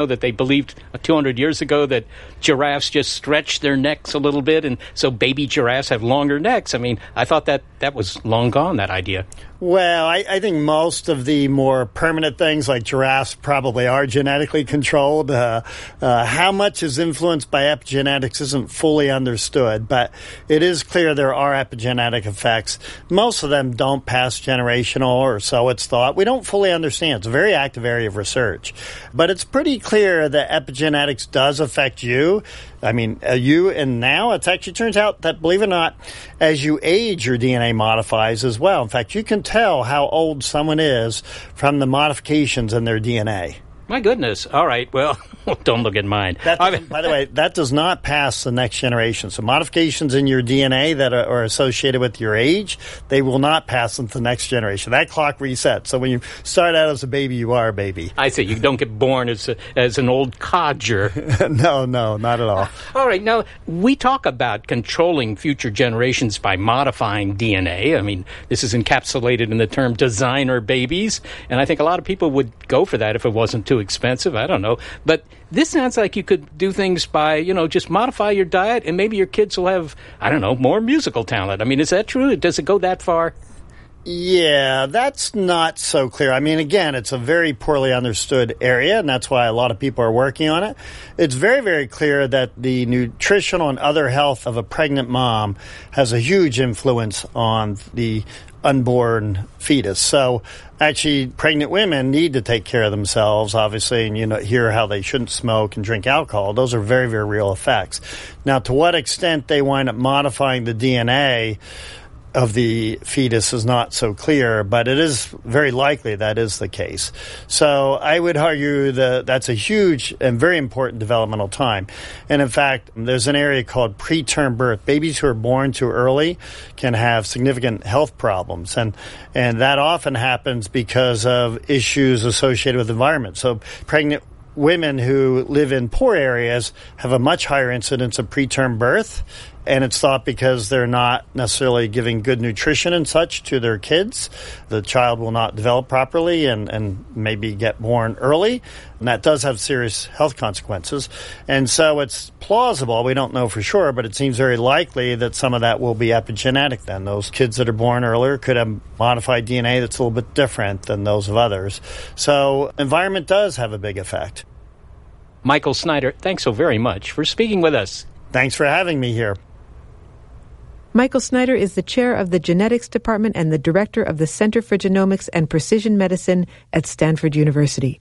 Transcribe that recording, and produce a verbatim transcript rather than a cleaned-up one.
that they believed two hundred years ago that giraffes just stretch their necks a little bit, and so baby giraffes have longer necks. I mean, I thought that that was long gone, that idea. Well, I, I think most of the more permanent things like giraffes probably are genetically controlled. Uh, uh, how much is influenced by epigenetics isn't fully understood, but it is clear there are epigenetic effects. Most of them don't pass generational, or so it's thought. We don't fully understand. It's a very active area of research. But it's pretty clear that epigenetics does affect you. I mean, uh, you and now it actually turns out that, believe it or not, as you age, your D N A modifies as well. In fact, you can tell how old someone is from the modifications in their D N A. My goodness. All right. Well, don't look at mine. That by the way, that does not pass the next generation. So modifications in your D N A that are, are associated with your age, they will not pass into the next generation. That clock resets. So when you start out as a baby, you are a baby. I see. You don't get born as a, as an old codger. no, no, not at all. All right. Now, we talk about controlling future generations by modifying D N A. I mean, this is encapsulated in the term designer babies. And I think a lot of people would go for that if it wasn't too expensive. I don't know. But this sounds like you could do things by, you know, just modify your diet and maybe your kids will have, I don't know, more musical talent. I mean, is that true? Does it go that far? Yeah, that's not so clear. I mean, again, it's a very poorly understood area, and that's why a lot of people are working on it. It's very, very clear that the nutritional and other health of a pregnant mom has a huge influence on the unborn fetus. So actually, pregnant women need to take care of themselves, obviously, and you know, hear how they shouldn't smoke and drink alcohol. Those are very, very real effects. Now, to what extent they wind up modifying the D N A of the fetus is not so clear, but it is very likely that is the case. So I would argue that that's a huge and very important developmental time. And in fact, there's an area called preterm birth. Babies who are born too early can have significant health problems. And, and that often happens because of issues associated with the environment. So pregnant women who live in poor areas have a much higher incidence of preterm birth. And it's thought because they're not necessarily giving good nutrition and such to their kids, the child will not develop properly and, and maybe get born early. And that does have serious health consequences. And so it's plausible, we don't know for sure, but it seems very likely that some of that will be epigenetic then. Those kids that are born earlier could have modified D N A that's a little bit different than those of others. So environment does have a big effect. Michael Snyder, thanks so very much for speaking with us. Thanks for having me here. Michael Snyder is the chair of the Genetics Department and the director of the Center for Genomics and Precision Medicine at Stanford University.